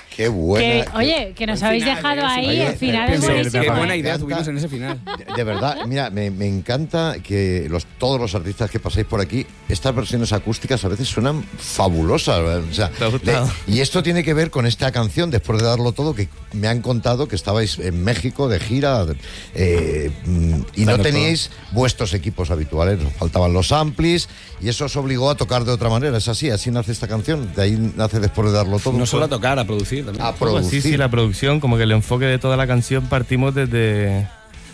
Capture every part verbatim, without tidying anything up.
Qué buena. Que, oye, que nos el habéis final, dejado eh, ahí, oye, el final el es final, buenísimo. Qué buena ¿eh? idea encanta. tuvimos en ese final. De, de verdad, mira, me, me encanta que los, todos los artistas que pasáis por aquí, estas versiones acústicas a veces suenan fabulosas. O sea, ¿Te ha gustado? le- y esto tiene que ver con esta canción, después de darlo todo, que me han contado que estabais en México de gira eh, mm, y no Dando teníais vuestros equipos habituales, os faltaban los amplis y eso os obligó a tocar de otra manera. Es así, así nace esta canción, de ahí nace después de darlo todo. No solo a Pues, tocar, a producir también. a Pues sí, producir. sí, la producción, como que el enfoque de toda la canción partimos desde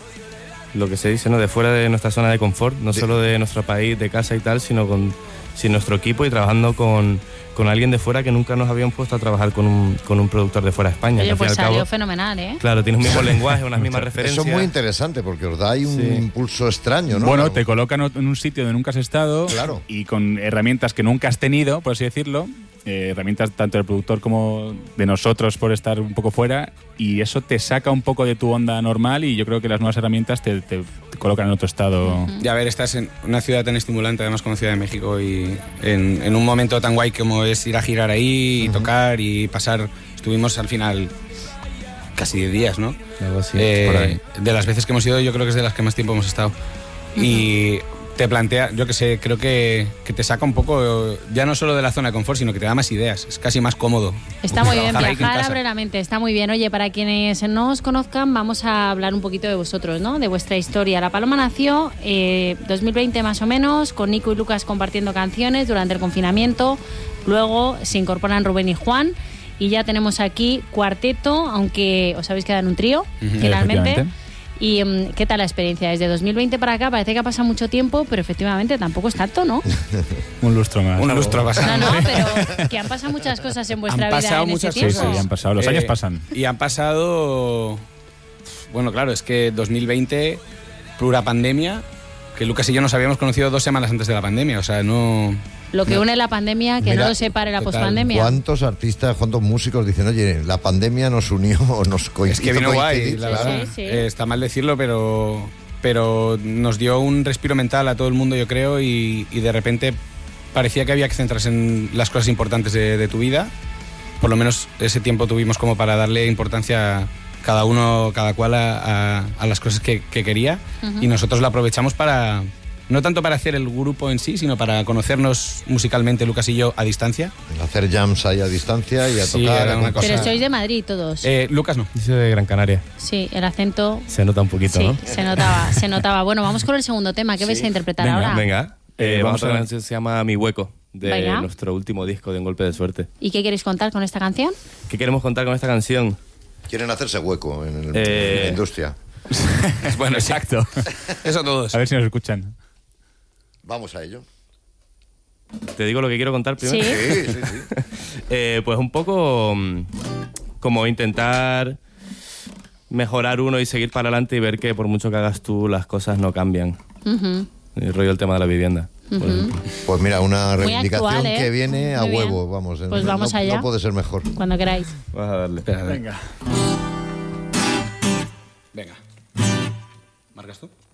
lo que se dice, ¿no? De fuera de nuestra zona de confort, no Sí. solo de nuestro país, de casa y tal, sino con sin nuestro equipo y trabajando con, con alguien de fuera que nunca nos habían puesto a trabajar con un, con un productor de fuera de España. que Oye, al fin pues y al salió cabo, fenomenal, ¿eh? claro, tiene un mismo lenguaje, unas mismas Eso referencias. es muy interesante porque os da ahí un Sí. impulso extraño, ¿no? Bueno, te colocan en un sitio donde nunca has estado Claro. y con herramientas que nunca has tenido, por así decirlo, eh, herramientas tanto del productor como de nosotros por estar un poco fuera, y eso te saca un poco de tu onda normal y yo creo que las nuevas herramientas te, te- te colocan en otro estado. Y a ver, estás en una ciudad tan estimulante, además como Ciudad de México, y en, en un momento tan guay como es ir a girar ahí y tocar y pasar. Estuvimos al final casi diez días, ¿no? Algo así, Eh, por ahí. de las veces que hemos ido, yo creo que es de las que más tiempo hemos estado. Y te plantea, yo que sé, creo que, que te saca un poco, ya no solo de la zona de confort, sino que te da más ideas. Es casi más cómodo. Está muy bien, trabajar ahí que en viajar casa. abre la mente, está muy bien. Oye, para quienes no os conozcan, vamos a hablar un poquito de vosotros, ¿no? De vuestra historia. La Paloma nació eh, dos mil veinte más o menos, con Nico y Lucas compartiendo canciones durante el confinamiento. Luego se incorporan Rubén y Juan. Y ya tenemos aquí cuarteto, aunque os habéis quedado en un trío, Ujú. finalmente. Efectivamente. ¿Y mm, qué tal la experiencia? Desde dos mil veinte para acá parece que ha pasado mucho tiempo, pero efectivamente tampoco es tanto, ¿no? Un lustro más. Un lustro No, pasado. no, pero que han pasado muchas cosas en vuestra Han vida pasado en muchas este Sí, tiempo. sí, han pasado. Los Eh, años pasan. Y han pasado. Bueno, claro, es que dos mil veinte, plura pandemia, que Lucas y yo nos habíamos conocido dos semanas antes de la pandemia, o sea, no. Lo que No. une la pandemia, que Mira, no lo separe la total. pospandemia. ¿Cuántos artistas, cuántos músicos dicen, oye, la pandemia nos unió o nos co- Es que hizo vino guay, coincidir"? la Sí, verdad. sí, sí. Eh, está mal decirlo, pero, pero nos dio un respiro mental a todo el mundo, yo creo, y, y de repente parecía que había que centrarse en las cosas importantes de, de tu vida. Por lo menos ese tiempo tuvimos como para darle importancia cada uno, cada cual a, a- a las cosas que, que quería. Ujú. Y nosotros lo aprovechamos para, no tanto para hacer el grupo en sí, sino para conocernos musicalmente, Lucas y yo, a distancia. Hacer jams ahí a distancia y a Sí, tocar. era una a- cosa- Pero sois de Madrid todos. Eh, Lucas no. Yo soy de Gran Canaria. Sí, el acento. Se nota un poquito, Sí, ¿no? se notaba, se notaba. Bueno, vamos con el segundo tema. ¿Qué vais a interpretar Venga, ahora? Venga, eh, Eh, vamos vamos a a una ver. canción que se llama Mi Hueco, de Venga. nuestro último disco de Un Golpe de Suerte. ¿Y qué queréis contar con esta canción? ¿Qué queremos contar con esta canción? Quieren hacerse hueco en, el- Eh, en la industria. Bueno, Exacto. eso todos. A ver si nos escuchan. Vamos a ello. ¿Te digo lo que quiero contar primero? Sí. Sí, sí, sí. Eh, pues un poco mm, como intentar mejorar uno y seguir para adelante y ver que por mucho que hagas tú, las cosas no cambian. Ujú. El rollo del tema de la vivienda, por ejemplo. Pues mira, una Muy reivindicación actual, ¿eh? que viene a Muy bien. huevo, vamos. Pues no- vamos no- allá. No puede ser mejor. Cuando queráis. Vas a darle. Espera, Venga. venga. ¿Marcas tú?